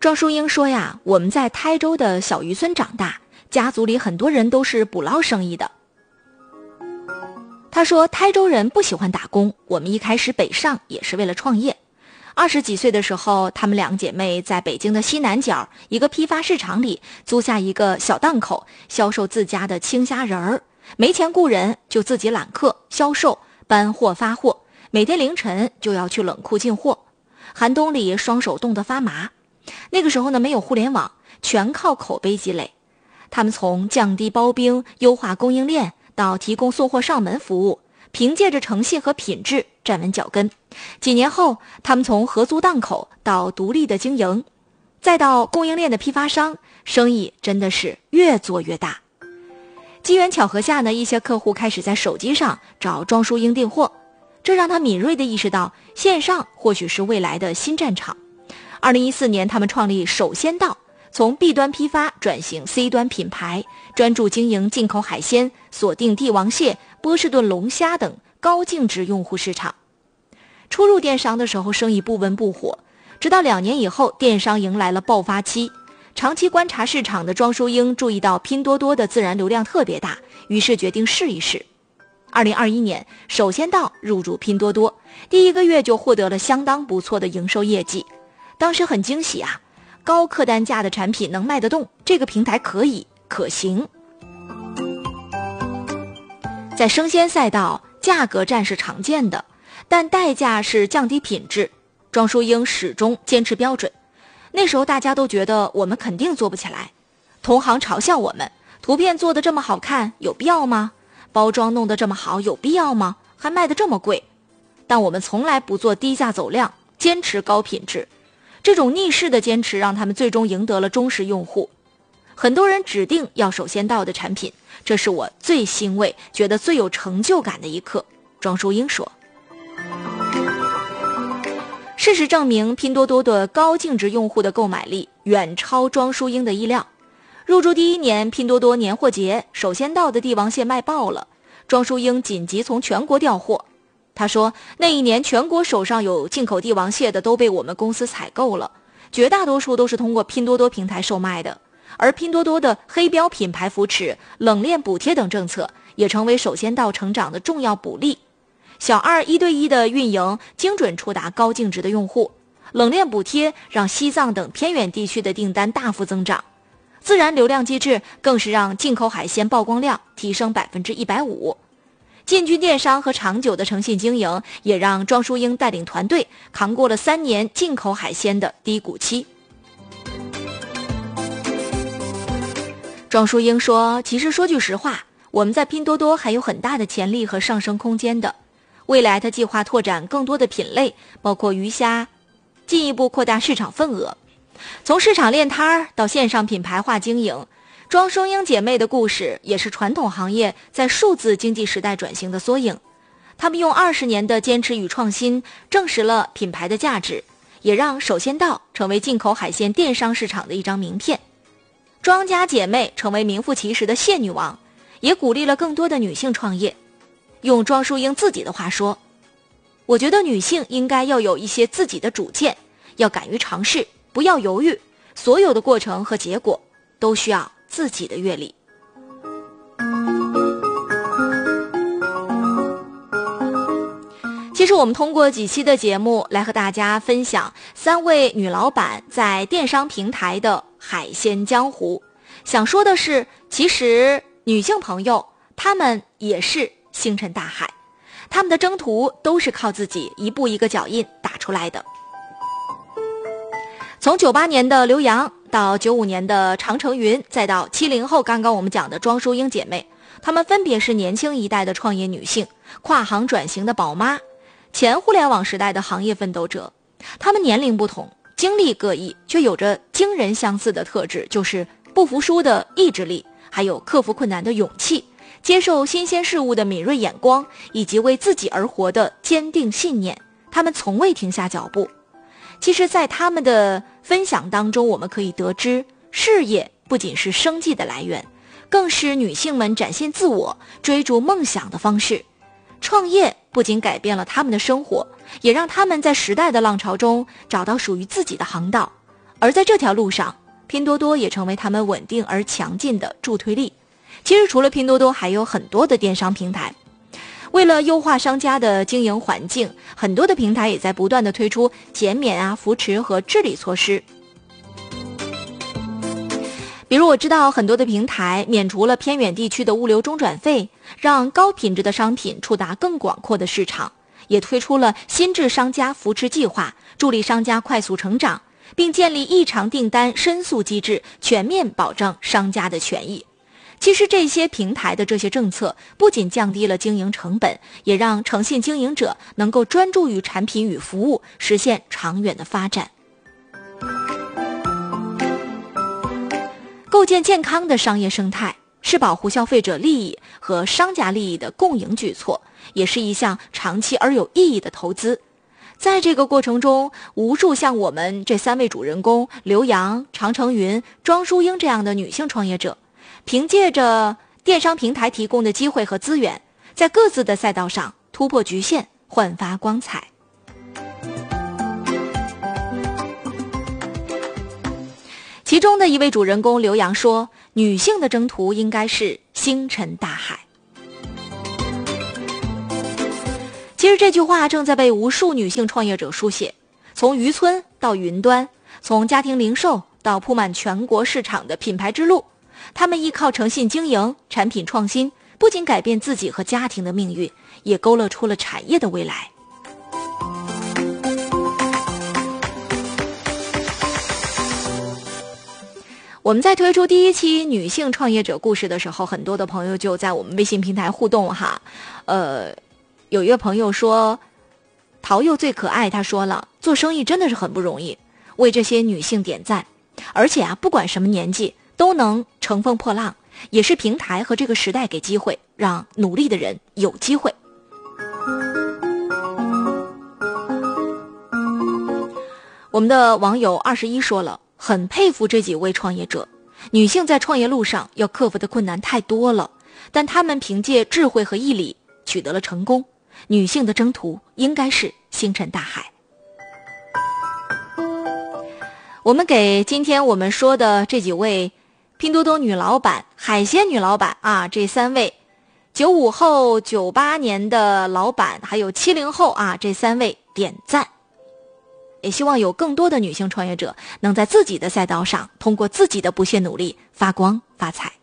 庄淑英说呀，我们在台州的小渔村长大，家族里很多人都是捕捞生意的。她说台州人不喜欢打工，我们一开始北上也是为了创业。20几岁的时候，她们两姐妹在北京的西南角一个批发市场里租下一个小档口，销售自家的青虾仁儿。没钱雇人，就自己揽客销售，搬货发货，每天凌晨就要去冷库进货，寒冬里双手冻得发麻。那个时候呢，没有互联网，全靠口碑积累。他们从降低包冰、优化供应链到提供送货上门服务，凭借着诚信和品质站稳脚跟。几年后，他们从合租档口到独立的经营，再到供应链的批发商，生意真的是越做越大。机缘巧合下呢，一些客户开始在手机上找庄淑英订货，这让他敏锐地意识到线上或许是未来的新战场。2014年，他们创立首先到，从 B 端批发转型 C 端品牌，专注经营进口海鲜，锁定帝王蟹、波士顿龙虾等高净值用户市场。初入电商的时候，生意不温不火，直到2年以后，电商迎来了爆发期。长期观察市场的庄淑英注意到拼多多的自然流量特别大，于是决定试一试。2021年，首先到入驻拼多多，第1个月就获得了相当不错的营收业绩。当时很惊喜啊，高客单价的产品能卖得动，这个平台可行。在生鲜赛道，价格战是常见的，但代价是降低品质。庄淑英始终坚持标准。那时候大家都觉得我们肯定做不起来，同行嘲笑我们，图片做得这么好看，有必要吗？包装弄得这么好，有必要吗？还卖得这么贵。但我们从来不做低价走量，坚持高品质。这种逆势的坚持让他们最终赢得了忠实用户。很多人指定要首先到的产品，这是我最欣慰，觉得最有成就感的一刻。庄淑英说。事实证明，拼多多的高净值用户的购买力远超庄淑英的意料。入驻第1年，拼多多年货节首先到的帝王蟹卖爆了，庄淑英紧急从全国调货。他说，那一年全国手上有进口帝王蟹的都被我们公司采购了，绝大多数都是通过拼多多平台售卖的。而拼多多的黑标品牌扶持、冷链补贴等政策也成为首先到成长的重要补力。小二1对1的运营精准触达高净值的用户，冷链补贴让西藏等偏远地区的订单大幅增长，自然流量机制更是让进口海鲜曝光量提升150%。进军电商和长久的诚信经营，也让庄淑英带领团队扛过了3年进口海鲜的低谷期。庄淑英说，其实说句实话，我们在拼多多还有很大的潜力和上升空间的。未来他计划拓展更多的品类，包括鱼虾，进一步扩大市场份额。从市场练摊到线上品牌化经营，庄淑英姐妹的故事也是传统行业在数字经济时代转型的缩影。她们用20年的坚持与创新，证实了品牌的价值，也让首先到成为进口海鲜电商市场的一张名片。庄家姐妹成为名副其实的蟹女王，也鼓励了更多的女性创业。用庄淑英自己的话说，我觉得女性应该要有一些自己的主见，要敢于尝试，不要犹豫，所有的过程和结果都需要自己的阅历。其实我们通过几期的节目来和大家分享3位女老板在电商平台的海鲜江湖。想说的是，其实女性朋友她们也是星辰大海，她们的征途都是靠自己一步一个脚印打出来的。从98年的刘洋到95年的常成云，再到70后刚刚我们讲的庄淑英姐妹，她们分别是年轻一代的创业女性，跨行转型的宝妈，前互联网时代的行业奋斗者。她们年龄不同，经历各异，却有着惊人相似的特质，就是不服输的意志力，还有克服困难的勇气，接受新鲜事物的敏锐眼光，以及为自己而活的坚定信念。她们从未停下脚步。其实在他们的分享当中，我们可以得知，事业不仅是生计的来源，更是女性们展现自我、追逐梦想的方式。创业不仅改变了他们的生活，也让他们在时代的浪潮中找到属于自己的航道。 而在这条路上，拼多多也成为他们稳定而强劲的助推力。其实除了拼多多，还有很多的电商平台。为了优化商家的经营环境，很多的平台也在不断的推出减免扶持和治理措施。比如我知道很多的平台免除了偏远地区的物流中转费，让高品质的商品触达更广阔的市场，也推出了新制商家扶持计划，助力商家快速成长，并建立异常订单申诉机制，全面保障商家的权益。其实这些平台的这些政策不仅降低了经营成本，也让诚信经营者能够专注于产品与服务，实现长远的发展。构建健康的商业生态是保护消费者利益和商家利益的共赢举措，也是一项长期而有意义的投资。在这个过程中，无数像我们这3位主人公刘洋、常成云、庄淑英这样的女性创业者，凭借着电商平台提供的机会和资源，在各自的赛道上突破局限，焕发光彩。其中的一位主人公刘洋说，女性的征途应该是星辰大海。其实这句话正在被无数女性创业者书写，从渔村到云端，从家庭零售到铺满全国市场的品牌之路，他们依靠诚信经营、产品创新，不仅改变自己和家庭的命运，也勾勒出了产业的未来。我们在推出第1期女性创业者故事的时候，很多的朋友就在我们微信平台互动哈。有一个朋友说，桃柚最可爱，他说了，做生意真的是很不容易，为这些女性点赞。而且不管什么年纪都能乘风破浪，也是平台和这个时代给机会，让努力的人有机会。我们的网友21说了，很佩服这几位创业者，女性在创业路上要克服的困难太多了，但她们凭借智慧和毅力取得了成功。女性的征途应该是星辰大海。我们给今天我们说的这几位拼多多女老板、海鲜女老板啊，这3位95后、98年的老板，还有70后啊，这3位点赞。也希望有更多的女性创业者能在自己的赛道上，通过自己的不懈努力发光发财。